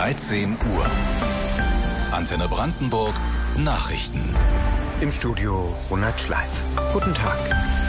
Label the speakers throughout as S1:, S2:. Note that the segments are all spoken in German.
S1: 13 Uhr. Antenne Brandenburg Nachrichten.
S2: Im Studio Ronald Schleif. Guten Tag.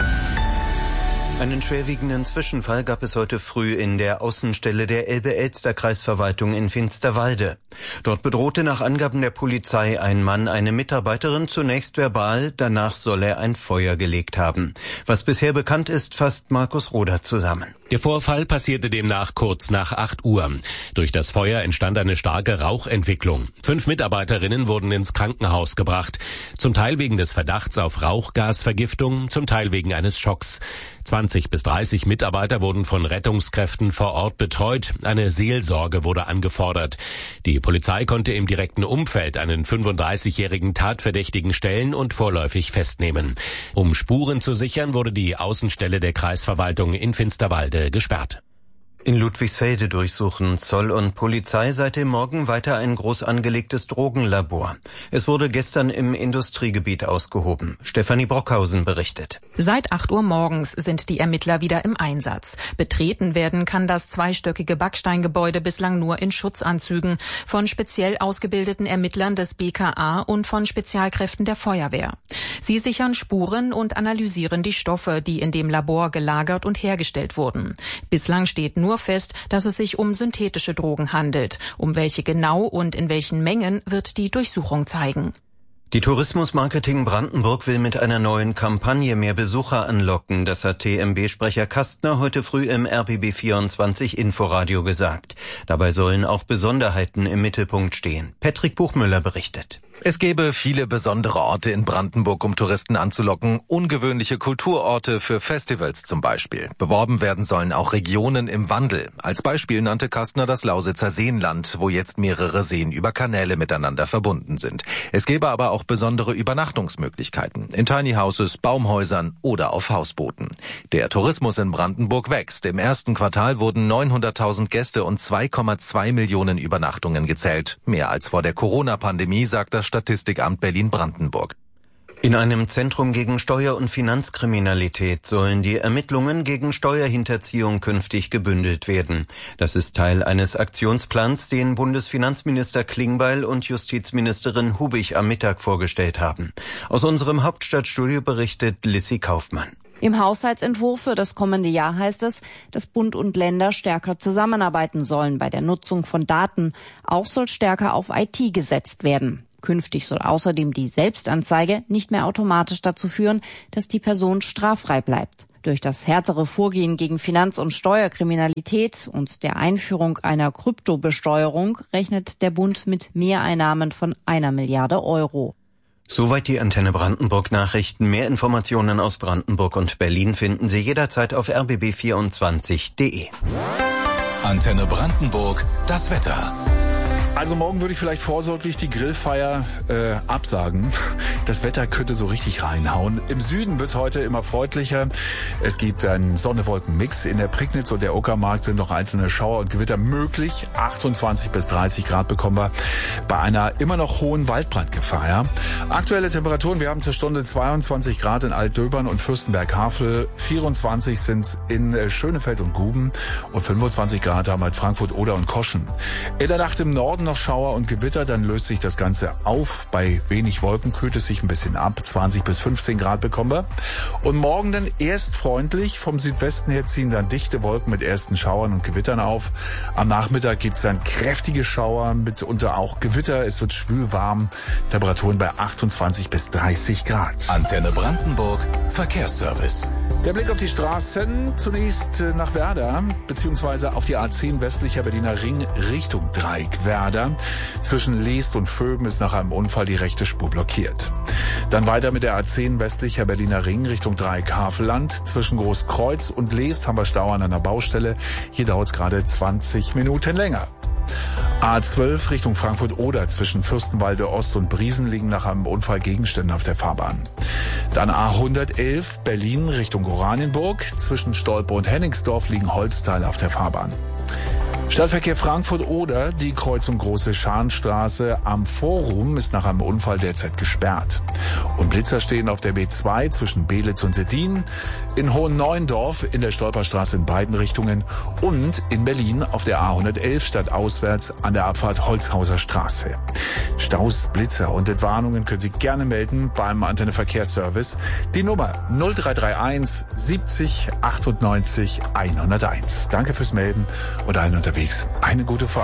S2: Einen schwerwiegenden Zwischenfall gab es heute früh in der Außenstelle der Elbe-Elster-Kreisverwaltung in Finsterwalde. Dort bedrohte nach Angaben der Polizei ein Mann eine Mitarbeiterin zunächst verbal, danach soll er ein Feuer gelegt haben. Was bisher bekannt ist, fasst Markus Roder zusammen.
S3: Der Vorfall passierte demnach kurz nach 8 Uhr. Durch das Feuer entstand eine starke Rauchentwicklung. 5 Mitarbeiterinnen wurden ins Krankenhaus gebracht. Zum Teil wegen des Verdachts auf Rauchgasvergiftung, zum Teil wegen eines Schocks. 20 bis 30 Mitarbeiter wurden von Rettungskräften vor Ort betreut. Eine Seelsorge wurde angefordert. Die Polizei konnte im direkten Umfeld einen 35-jährigen Tatverdächtigen stellen und vorläufig festnehmen. Um Spuren zu sichern, wurde die Außenstelle der Kreisverwaltung in Finsterwalde gesperrt.
S2: In Ludwigsfelde durchsuchen Zoll und Polizei seit dem Morgen weiter ein groß angelegtes Drogenlabor. Es wurde gestern im Industriegebiet ausgehoben. Stefanie Brockhausen berichtet.
S4: Seit 8 Uhr morgens sind die Ermittler wieder im Einsatz. Betreten werden kann das zweistöckige Backsteingebäude bislang nur in Schutzanzügen von speziell ausgebildeten Ermittlern des BKA und von Spezialkräften der Feuerwehr. Sie sichern Spuren und analysieren die Stoffe, die in dem Labor gelagert und hergestellt wurden. Bislang steht nur fest, dass es sich um synthetische Drogen handelt. Um welche genau und in welchen Mengen wird die Durchsuchung zeigen.
S2: Die Tourismusmarketing Brandenburg will mit einer neuen Kampagne mehr Besucher anlocken. Das hat TMB-Sprecher Kastner heute früh im RBB24 Inforadio gesagt. Dabei sollen auch Besonderheiten im Mittelpunkt stehen. Patrick Buchmüller berichtet.
S5: Es gäbe viele besondere Orte in Brandenburg, um Touristen anzulocken. Ungewöhnliche Kulturorte für Festivals zum Beispiel. Beworben werden sollen auch Regionen im Wandel. Als Beispiel nannte Kastner das Lausitzer Seenland, wo jetzt mehrere Seen über Kanäle miteinander verbunden sind. Es gäbe aber auch besondere Übernachtungsmöglichkeiten. In Tiny Houses, Baumhäusern oder auf Hausbooten. Der Tourismus in Brandenburg wächst. Im ersten Quartal wurden 900.000 Gäste und 2,2 Millionen Übernachtungen gezählt. Mehr als vor der Corona-Pandemie, sagt das Statistikamt Berlin-Brandenburg.
S2: In einem Zentrum gegen Steuer- und Finanzkriminalität sollen die Ermittlungen gegen Steuerhinterziehung künftig gebündelt werden. Das ist Teil eines Aktionsplans, den Bundesfinanzminister Klingbeil und Justizministerin Hubig am Mittag vorgestellt haben. Aus unserem Hauptstadtstudio berichtet Lissy Kaufmann.
S6: Im Haushaltsentwurf für das kommende Jahr heißt es, dass Bund und Länder stärker zusammenarbeiten sollen bei der Nutzung von Daten. Auch soll stärker auf IT gesetzt werden. Künftig soll außerdem die Selbstanzeige nicht mehr automatisch dazu führen, dass die Person straffrei bleibt. Durch das härtere Vorgehen gegen Finanz- und Steuerkriminalität und der Einführung einer Kryptobesteuerung rechnet der Bund mit Mehreinnahmen von 1 Milliarde Euro.
S2: Soweit die Antenne Brandenburg Nachrichten. Mehr Informationen aus Brandenburg und Berlin finden Sie jederzeit auf rbb24.de.
S1: Antenne Brandenburg, das Wetter.
S7: Also morgen würde ich vielleicht vorsorglich die Grillfeier absagen. Das Wetter könnte so richtig reinhauen. Im Süden wird es heute immer freundlicher. Es gibt einen Sonne-Wolken-Mix. In der Prignitz und der Uckermark sind noch einzelne Schauer und Gewitter möglich. 28 bis 30 Grad bekommen wir bei einer immer noch hohen Waldbrandgefahr. Ja. Aktuelle Temperaturen, wir haben zur Stunde 22 Grad in Altdöbern und Fürstenberg-Havel. 24 sind es in Schönefeld und Guben und 25 Grad haben wir in Frankfurt, Oder und Koschen. In der Nacht im Norden noch Schauer und Gewitter, dann löst sich das Ganze auf. Bei wenig Wolken kühlt es sich ein bisschen ab. 20 bis 15 Grad bekommen wir. Und morgen dann erst freundlich. Vom Südwesten her ziehen dann dichte Wolken mit ersten Schauern und Gewittern auf. Am Nachmittag gibt's dann kräftige Schauer, mitunter auch Gewitter. Es wird schwül warm. Temperaturen bei 28 bis 30 Grad.
S1: Antenne Brandenburg, Verkehrsservice.
S7: Der Blick auf die Straßen, zunächst nach Werder, beziehungsweise auf die A10 westlicher Berliner Ring Richtung Dreieck Werder. Zwischen Leest und Vögen ist nach einem Unfall die rechte Spur blockiert. Dann weiter mit der A10 westlicher Berliner Ring Richtung Dreieck Havelland. Zwischen Großkreuz und Leest haben wir Stau an einer Baustelle. Hier dauert es gerade 20 Minuten länger. A12 Richtung Frankfurt-Oder zwischen Fürstenwalde Ost und Briesen liegen nach einem Unfall Gegenstände auf der Fahrbahn. Dann A111 Berlin Richtung Oranienburg. Zwischen Stolpe und Hennigsdorf liegen Holzteile auf der Fahrbahn. Stadtverkehr Frankfurt-Oder, die Kreuzung Große Scharnstraße am Forum ist nach einem Unfall derzeit gesperrt. Und Blitzer stehen auf der B2 zwischen Belitz und Seddin, in Hohenneuendorf in der Stolperstraße in beiden Richtungen und in Berlin auf der A111 stadtauswärts an der Abfahrt Holzhauser Straße. Staus, Blitzer und Entwarnungen können Sie gerne melden beim Antenne Verkehrsservice. Die Nummer 0331 70 98 101. Danke fürs Melden und allen unterwegs eine gute Fahrt.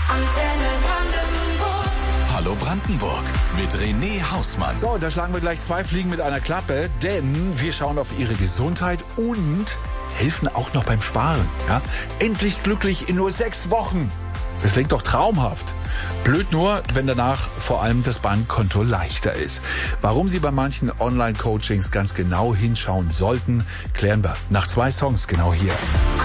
S1: Hallo Brandenburg mit René Hausmann.
S7: So, da schlagen wir gleich 2 Fliegen mit einer Klappe, denn wir schauen auf Ihre Gesundheit und helfen auch noch beim Sparen. Ja? Endlich glücklich in nur 6 Wochen. Das klingt doch traumhaft. Blöd nur, wenn danach vor allem das Bankkonto leichter ist. Warum Sie bei manchen Online-Coachings ganz genau hinschauen sollten, klären wir nach 2 Songs genau hier.